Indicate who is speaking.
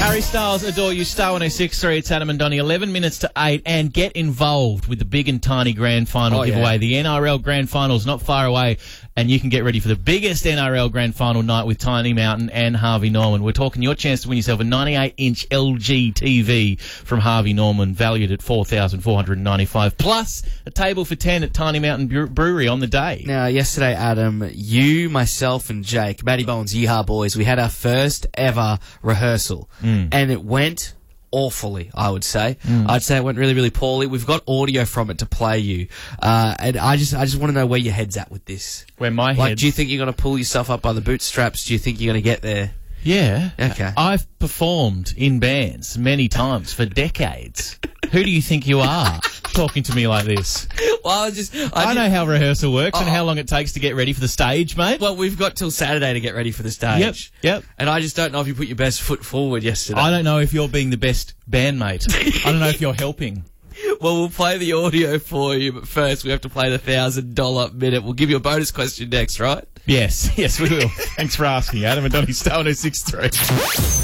Speaker 1: Harry Styles, Adore You, Star 106.3. It's Adam and Donnie, 11 minutes to 8. And get involved with the big and tiny grand final giveaway. The NRL grand final's not far away, and you can get ready for the biggest NRL grand final night with Tiny Mountain and Harvey Norman. We're talking your chance to win yourself a 98-inch LG TV from Harvey Norman, valued at $4,495, plus a table for 10 at Tiny Mountain Brewery on the day.
Speaker 2: Now, yesterday, Adam, you, myself, and Jake, Matty Bowen's Yeehaw Boys, we had our first ever rehearsal, and it went awfully, I would say. I'd say it went really, really poorly. We've got audio from it to play you, and I just want to know where your head's at with this.
Speaker 1: Where my head?
Speaker 2: Like, do you think you're going to pull yourself up by the bootstraps? Do you think you're going to get there?
Speaker 1: Yeah.
Speaker 2: Okay.
Speaker 1: I've performed in bands many times for decades. Who do you think you are talking to me like this?
Speaker 2: Well,
Speaker 1: I know how rehearsal works and how long it takes to get ready for the stage, mate.
Speaker 2: Well, we've got till Saturday to get ready for the stage.
Speaker 1: Yep.
Speaker 2: And I just don't know if you put your best foot forward yesterday.
Speaker 1: I don't know if you're being the best bandmate. I don't know if you're helping.
Speaker 2: Well, we'll play the audio for you, but first we have to play the $1,000 minute. We'll give you a bonus question next, right?
Speaker 1: Yes, we will. Thanks for asking, Adam and Donnie, Star 106.3.